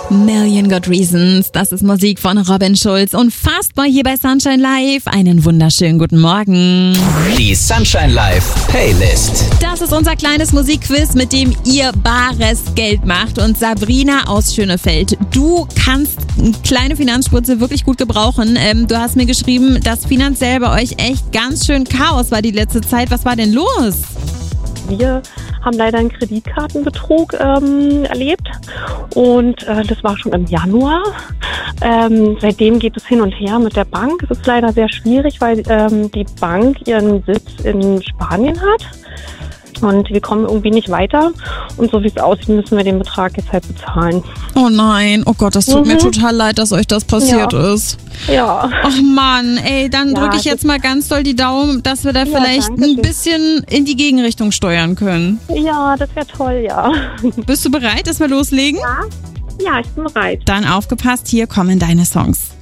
Million Good Reasons, das ist Musik von Robin Schulz. Unfassbar hier bei Sunshine Live. Einen wunderschönen guten Morgen. Die Sunshine Live Playlist. Das ist unser kleines Musikquiz, mit dem ihr bares Geld macht. Und Sabrina aus Schönefeld, du kannst kleine Finanzspritze wirklich gut gebrauchen. Du hast mir geschrieben, dass finanziell bei euch echt ganz schön Chaos war die letzte Zeit. Was war denn los? Wir haben leider einen Kreditkartenbetrug erlebt und das war schon im Januar. Seitdem geht es hin und her mit der Bank. Es ist leider sehr schwierig, weil die Bank ihren Sitz in Spanien hat und wir kommen irgendwie nicht weiter. Und so wie es aussieht, müssen wir den Betrag jetzt halt bezahlen. Oh nein, oh Gott, das tut mir total leid, dass euch das passiert ist. Ja. Ach Mann, ey, dann drücke ich jetzt mal ganz doll die Daumen, dass wir da vielleicht ein bisschen in die Gegenrichtung steuern können. Ja, das wäre toll, ja. Bist du bereit, dass wir loslegen? Ja, ich bin bereit. Dann aufgepasst, hier kommen deine Songs.